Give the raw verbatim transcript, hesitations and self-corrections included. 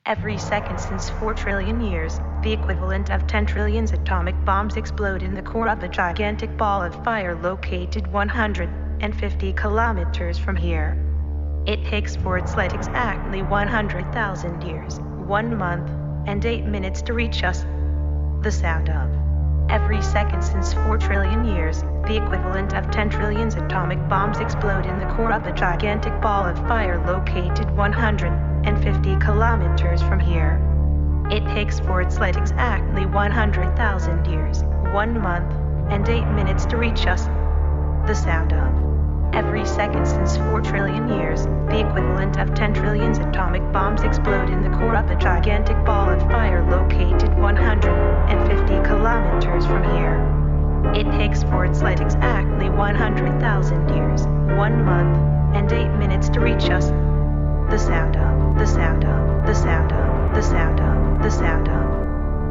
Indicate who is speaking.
Speaker 1: Every second since four trillion years, the equivalent of ten trillion atomic bombs explode in the core of a gigantic ball of fire located one hundred fifty kilometers from here. It takes for its light exactly one hundred thousand years, one month, and eight minutes to reach us. The sound of every second since four trillion years, the equivalent of ten trillion atomic bombs explode in the core of a gigantic ball of fire located one hundred fifty kilometers from here. It takes for its light exactly one hundred thousand years, one month, and eight minutes to reach us. The sound of every second since four trillion years, the equivalent of ten trillion atomic bombs explode in the core of a gigantic ball of fire located one hundred fifty kilometers from here. It takes for its light exactly one hundred thousand years, one month, and eight minutes to reach us. The sound of, the sound of, the sound of, the sound of, the sound of.